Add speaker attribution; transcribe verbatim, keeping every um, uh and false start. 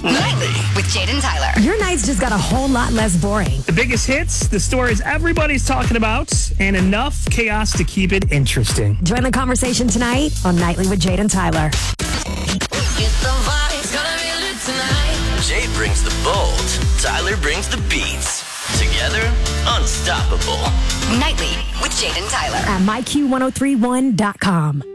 Speaker 1: Nightly with Jaden Tyler.
Speaker 2: Your nights just got a whole lot less boring.
Speaker 3: The biggest hits, the stories everybody's talking about, and enough chaos to keep it interesting.
Speaker 2: Join the conversation tonight on Nightly with Jaden Tyler.
Speaker 1: Jade brings the bold, Tyler brings the beats. Together, unstoppable. Nightly with Jaden Tyler.
Speaker 2: At my Q one oh three one dot com.